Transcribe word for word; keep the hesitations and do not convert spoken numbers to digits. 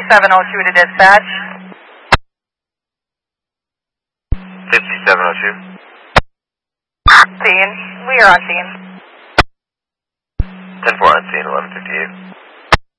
fifty-seven oh two to dispatch. fifty-seven oh two. Scene. We are on scene. ten four on scene, eleven fifty-eight.